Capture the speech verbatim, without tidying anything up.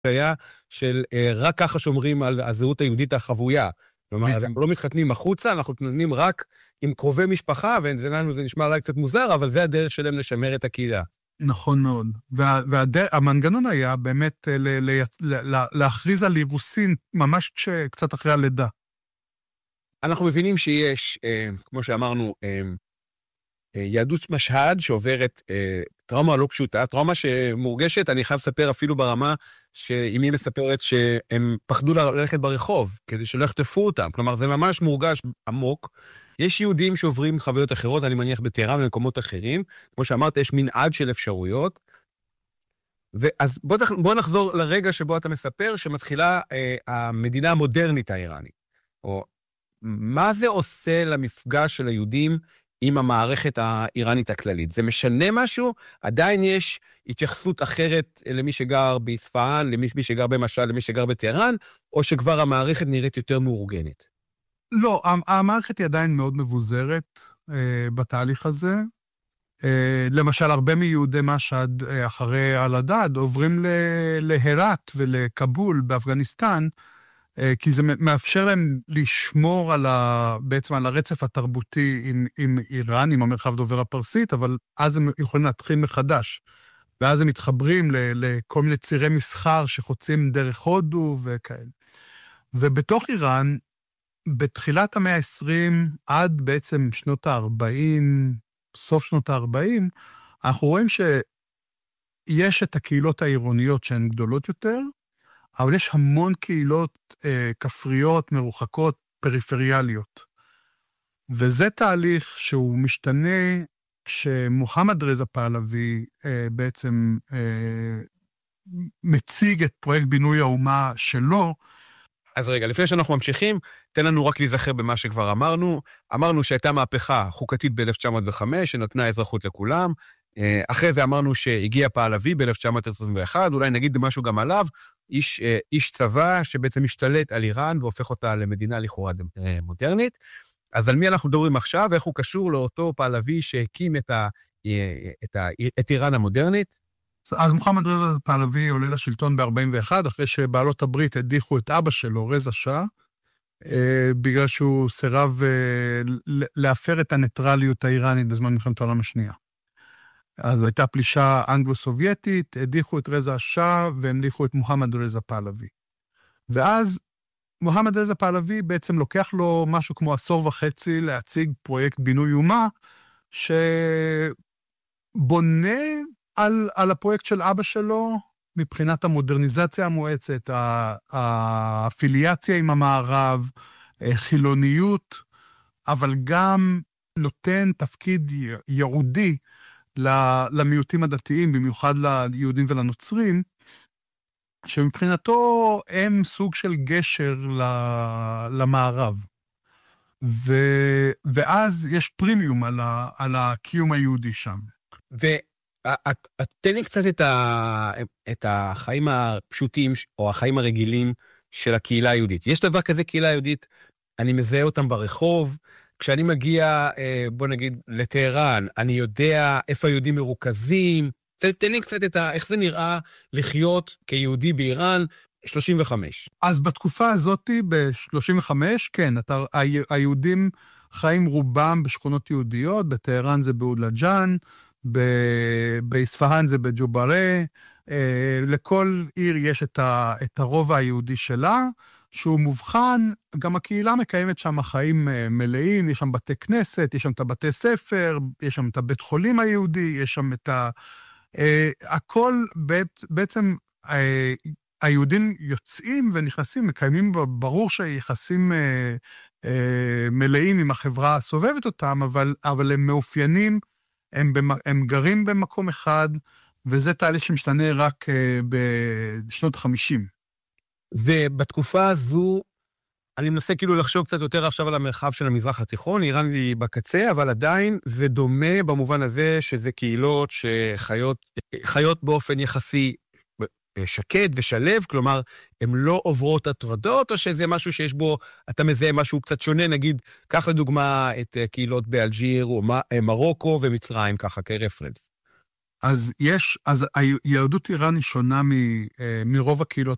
היה של רק ככה שומרים על הזהות היהודית החבויה. כלומר, אנחנו לא מתחתנים החוצה, אנחנו מתחתנים רק עם קרובי משפחה, ולנו זה נשמע אולי קצת מוזר, אבל זה הדרך שלהם לשמר את הקהילה. נכון מאוד. והמנגנון היה באמת להכריז על אירוסין ממש קצת אחרי הלידה. אנחנו מבינים שיש, כמו שאמרנו, יהדות משהד שעוברת טראומה לא פשוטה, טראומה שמורגשת, אני חייב לספר אפילו ברמה שאמי מספרת שהם פחדו ללכת ברחוב, כדי שלא יחטפו אותם, כלומר זה ממש מורגש עמוק. יש יהודים שעוברים חוויות אחרות, אני מניח בטהרן ובמקומות אחרים, כמו שאמרת, יש מנעד של אפשרויות, ואז בוא, בוא נחזור לרגע שבו אתה מספר, שמתחילה אה, המדינה המודרנית האיראנית, או מה זה עושה למפגש של היהודים עם המערכת האיראנית הכללית? זה משנה משהו? עדיין יש התייחסות אחרת למי שגר באספהאן, למי שגר במשל, למי שגר בטהרן, או שכבר המערכת נראית יותר מאורגנת? לא, המערכת היא עדיין מאוד מבוזרת אה, בתהליך הזה. אה, למשל, הרבה מיהודי משהד אה, אחרי הלדד עוברים להרת ולקבול באפגניסטן, אה, כי זה מאפשר להם לשמור על ה, בעצם על הרצף התרבותי עם, עם איראן, עם המרחב דובר הפרסית, אבל אז הם יכולים להתחיל מחדש. ואז הם מתחברים ל, לכל מיני צירי מסחר שחוצים דרך הודו וכאלה. ובתוך איראן, בתחילת המאה ה-עשרים, עד בעצם שנות ה-ארבעים, סוף שנות ה-ארבעים, אנחנו רואים שיש את הקהילות העירוניות שהן גדולות יותר, אבל יש המון קהילות אה, כפריות, מרוחקות, פריפריאליות. וזה תהליך שהוא משתנה כשמוחמד רזה פהלוי אה, בעצם אה, מציג את פרויקט בינוי האומה שלו. אז רגע, לפני שאנחנו ממשיכים, תן לנו רק להיזכר במה שכבר אמרנו. אמרנו שהייתה מהפכה חוקתית ב-אלף תשע מאות וחמש, שנתנה אזרחות לכולם. אחרי זה אמרנו שהגיע פהלוי ב-אלף תשע מאות עשרים ואחת, אולי נגיד משהו גם עליו, איש, איש צבא שבעצם משתלט על איראן והופך אותה למדינה לכאורה מודרנית. אז על מי אנחנו מדברים עכשיו, ואיך הוא קשור לאותו פהלוי שהקים את, ה, את, ה, את איראן המודרנית? אז מוחמד רזה פהלוי עולה לשלטון ב-ארבעים ואחת, אחרי שבעלות הברית הדיחו את אבא שלו, רזה שאה, בגלל שהוא סירב להפר את הניטרליות האיראנית בזמן מלחמת העולם השנייה. אז הייתה פלישה אנגלו-סובייטית, הדיחו את רזה שאה והמליכו את מוחמד רזה פהלוי. ואז מוחמד רזה פהלוי בעצם לוקח לו משהו כמו עשור וחצי להציג פרויקט בינוי אומה, שבונה על, על הפרויקט של אבא שלו, מבחינת המודרניזציה המואצת, האפיליאציה עם המערב, חילוניות, אבל גם נותן תפקיד ייעודי למיעוטים הדתיים, במיוחד ליהודים ולנוצרים, שמבחינתו הם סוג של גשר למערב. ו, ואז יש פרימיום על, ה, על הקיום היהודי שם. ו... תן לי קצת את, ה, את החיים הפשוטים, או החיים הרגילים של הקהילה היהודית. יש דבר כזה קהילה יהודית, אני מזהה אותם ברחוב, כשאני מגיע, בוא נגיד, לטהרן, אני יודע איפה היהודים מרוכזים, תן, תן לי קצת את ה, איך זה נראה לחיות כיהודי באיראן, שלושים וחמש. אז בתקופה הזאת, ב-שלושים וחמש, כן, אתה, היהודים חיים רובם בשכונות יהודיות, בטהרן זה באודלג'אן, באספהאן זה בג'וברה, לכל עיר יש את, ה, את הרובע היהודי שלה, שהוא מובחן, גם הקהילה מקיימת שם חיים מלאים, יש שם בתי כנסת, יש שם את הבתי ספר, יש שם את הבית חולים היהודי, יש שם את ה... הכל בעצם היהודים יוצאים ונכנסים, מקיימים ברור שיחסים מלאים עם החברה הסובבת אותם, אבל, אבל הם מאופיינים, הם, במ, הם גרים במקום אחד, וזה תהליך שמשתנה רק uh, בשנות ה-חמישים. ובתקופה הזו, אני מנסה כאילו לחשוב קצת יותר עכשיו על המרחב של המזרח התיכון, איראן היא בקצה, אבל עדיין זה דומה במובן הזה שזה קהילות שחיות חיות באופן יחסי שקט ושלב, כלומר, הן לא עוברות הטרדות, או שזה משהו שיש בו, אתה מזהה משהו קצת שונה, נגיד, קח לדוגמה את קהילות באלג'יר, או מרוקו ומצרים, ככה כרפרנס. אז יש, אז היהדות איראן היא שונה מ, מרוב הקהילות